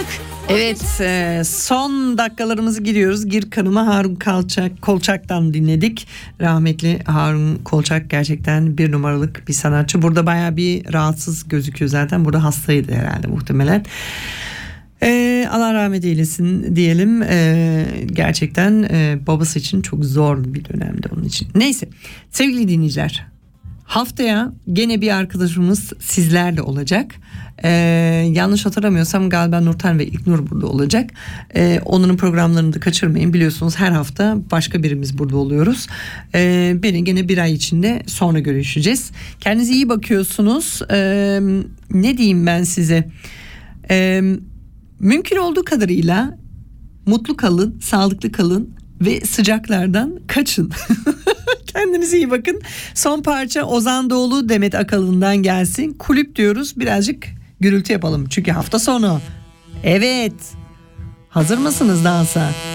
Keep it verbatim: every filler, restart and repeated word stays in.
Evet, e, son dakikalarımızı giriyoruz. Gir Kanıma Harun Kolçak, Kolçak'tan dinledik. Rahmetli Harun Kolçak gerçekten bir numaralık bir sanatçı. Burada bayağı bir rahatsız gözüküyor zaten. Burada hastaydı herhalde muhtemelen. Ee, Allah rahmet eylesin diyelim. Ee, gerçekten e, babası için çok zor bir dönemdi onun için. Neyse sevgili dinleyiciler, haftaya gene bir arkadaşımız sizlerle olacak. Ee, yanlış hatırlamıyorsam galiba Nurten ve İlknur burada olacak. Ee, onların programlarını da kaçırmayın. Biliyorsunuz her hafta başka birimiz burada oluyoruz. Ee, beni gene bir ay içinde sonra görüşeceğiz. Kendinize iyi bakıyorsunuz. Ee, ne diyeyim ben size? Ee, mümkün olduğu kadarıyla mutlu kalın, sağlıklı kalın ve sıcaklardan kaçın. Kendinize iyi bakın. Son parça Ozan Doğulu, Demet Akalın'dan gelsin. Kulüp diyoruz, birazcık gürültü yapalım çünkü hafta sonu. Evet, hazır mısınız dansa?